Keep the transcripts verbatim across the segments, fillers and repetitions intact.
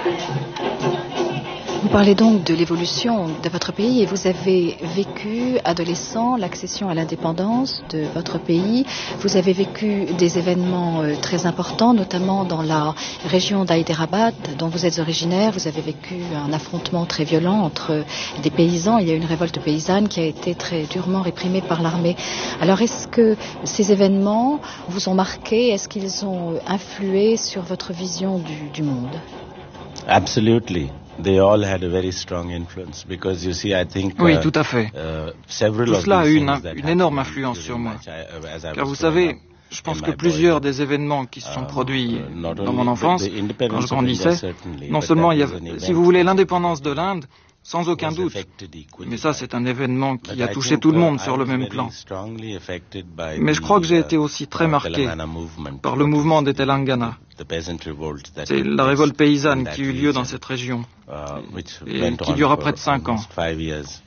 Vous parlez donc de l'évolution de votre pays et vous avez vécu, adolescent, l'accession à l'indépendance de votre pays. Vous avez vécu des événements euh, très importants, notamment dans la région d'Hyderabad, dont vous êtes originaire. Vous avez vécu un affrontement très violent entre des paysans. Il y a eu une révolte paysanne qui a été très durement réprimée par l'armée. Alors, est-ce que ces événements vous ont marqué? Est-ce qu'ils ont influé sur votre vision du, du monde? Absolutely. They all had a very strong influence because you see, I think. Oui, tout à fait. Uh, several Tout of cela a these eu une, things that une énorme happened influence sur moi. during my chi- as I Car was vous growing savez, up je pense in que my plusieurs boyhood, des événements qui se sont um, produits uh, not dans only mon enfance, the- the independence quand je of India, grandissais, certainly, non but seulement that il y a, was an si event vous voulez, which l'indépendance de l'Inde, sans aucun was doute. affected equally Mais ça, by c'est un événement qui But a I touché think, tout le uh, monde I sur le was même very plan. strongly affected by Mais je crois que j'ai the, été aussi très uh, marqué Telangana movement, par le what mouvement is des the- Telangana. the peasant revolt that C'est took la place révolte in paysanne that qui eut lieu dans region, cette région uh, which et went qui on dura for près de cinq ans. almost five years.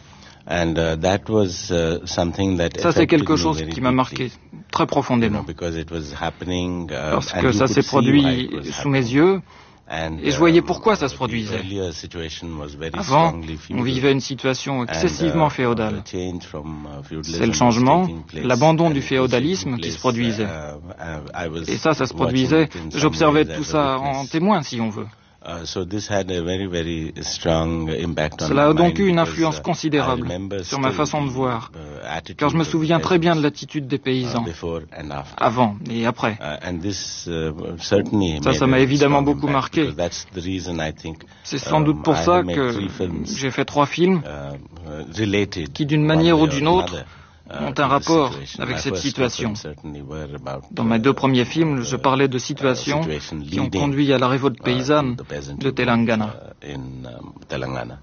And uh, that was uh, something that Ça, c'est affected quelque me chose very qui m'a deeply, marqué très you know, profondément. because it was happening, uh, Parce and que you ça could s'est see why it produit was sous mes happening. yeux And, et je voyais um, pourquoi ça se the produisait. earlier situation was very Avant, strongly on feudal. vivait une situation excessivement And, uh, féodale. the change from, uh, feudalism C'est le was changement, taking place, l'abandon and du it was féodalisme taking qui se place, produisait. uh, uh, I was Et ça, ça se watching produisait. it in some J'observais ways tout as a ça en witness. témoin, si on veut. Uh, so this had a very, very strong impact on Cela a my donc mind eu une because, influence uh, considérable I remember sur ma still façon de the, voir, uh, attitude car je me of the souviens très bien de peasants, l'attitude des uh, paysans, before and after. avant et après. Uh, and this uh, certainly Ça, made ça a m'a évidemment strong beaucoup impact marqué. because that's the reason I think, C'est sans doute um, pour I ça have made que three films, j'ai fait trois films uh, uh, related qui, d'une one manière way ou or d'une autre, another, uh, ont to un the rapport situation. avec My cette first two situation. films certainly were about, Dans mes deux premiers films, je parlais de uh, situations situation qui ont leading, conduit à la révolte uh, paysanne to the peasant de revolt, Telangana. uh, in um, Telangana.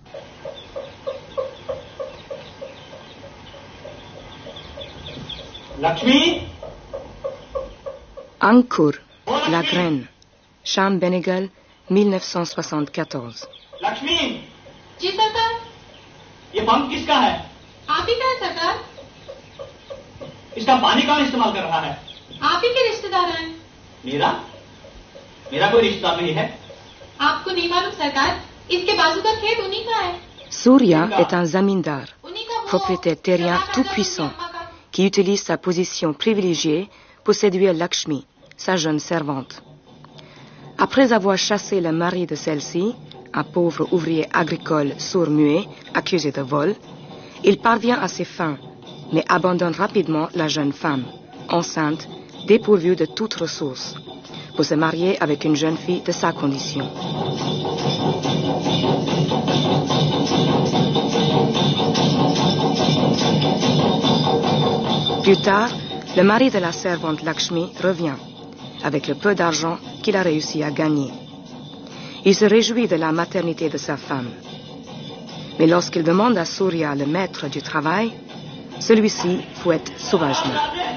Lakshmi? Ankur, la graine. Cham Benegal, mille neuf cent soixante-quatorze. Lakshmi जी सरकार। ये पंप किसका है? आप ही का है सरकार। इसका पानी कौन इस्तेमाल कर रहा है? आप ही के रिश्तेदार हैं। मेरा मेरा कोई रिश्तेदार नहीं है। आपको नहीं मालूम सरकार, इसके बाजू का खेत उन्हीं का है। Surya est un zamindar, उन्हीं का वो propriétaire terrien सदा tout का puissant, अम्मा का। qui utilise sa position privilégiée pour séduire Lakshmi, sa jeune servante. Après avoir chassé le mari de celle-ci, un pauvre ouvrier agricole sourd-muet accusé de vol, il parvient à ses fins, mais abandonne rapidement la jeune femme, enceinte, dépourvue de toute ressource, pour se marier avec une jeune fille de sa condition. Plus tard, le mari de la servante Lakshmi revient, avec le peu d'argent qu'il a réussi à gagner. Il se réjouit de la maternité de sa femme. Mais lorsqu'il demande à Surya le maître du travail, celui-ci fouette sauvagement.